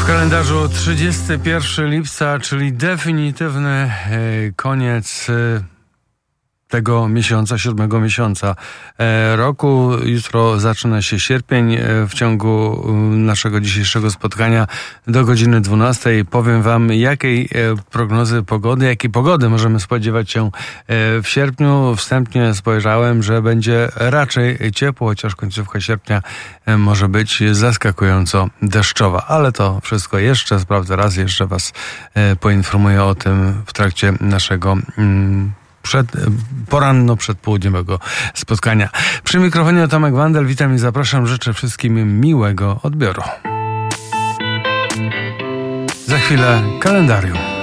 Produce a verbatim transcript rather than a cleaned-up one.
W kalendarzu trzydziestego pierwszego lipca, czyli definitywny e, koniec e, tego miesiąca, siódmego miesiąca e, roku. Jutro zaczyna się sierpień. E, w ciągu e, naszego dzisiejszego spotkania do godziny dwunastej powiem wam, jakiej e, prognozy pogody, jakiej pogody możemy spodziewać się e, w sierpniu. Wstępnie spojrzałem, że będzie raczej ciepło, chociaż końcówka sierpnia e, może być zaskakująco deszczowa. Ale to wszystko jeszcze sprawdzę raz, jeszcze was e, poinformuję o tym w trakcie naszego mm, Przed, poranno przedpołudniowego spotkania. Przy mikrofonie Tomek Wandel, witam i zapraszam. Życzę wszystkim miłego odbioru. Za chwilę kalendarium.